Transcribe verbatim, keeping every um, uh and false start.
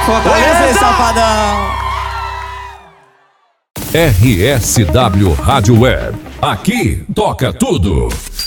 Fortaleza, Safadão. R S W Rádio Web. Aqui toca tudo.